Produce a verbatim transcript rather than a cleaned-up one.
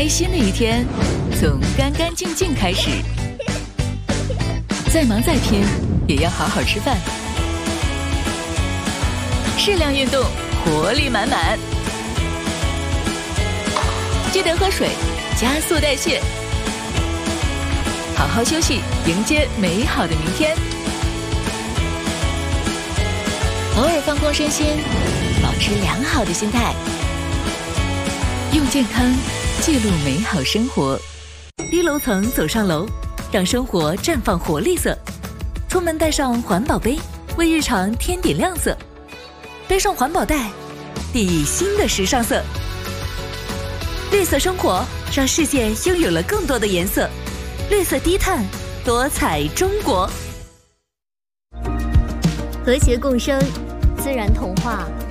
开心的一天从干干净净开始。再忙再拼，也要好好吃饭。适量运动，活力满满。记得喝水，加速代谢。好好休息，迎接美好的明天。偶尔放空身心，保持良好的心态，用健康记录美好生活。低楼层走上楼，让生活绽放活力色。出门带上环保杯，为日常添点亮色。背上环保袋，递以新的时尚色。绿色生活，让世界拥有了更多的颜色。绿色低碳，多彩中国。 和谐共生，自然童话。